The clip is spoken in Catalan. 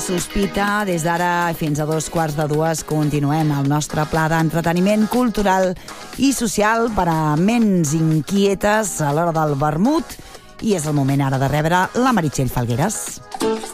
Sospita, des d'ara fins a 2:15 continuem el nostre pla d'entreteniment cultural i social per a ments inquietes a l'hora del vermut, i és el moment ara de rebre la Meritxell Falgueres.